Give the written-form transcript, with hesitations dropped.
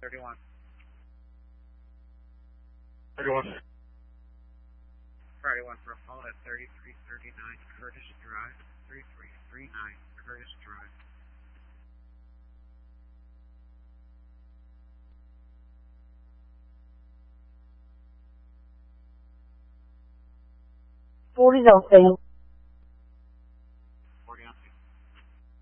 31. 31. Friday 1 for a phone at 3339 Curtis Drive. 3339 Curtis Drive. Forty fail.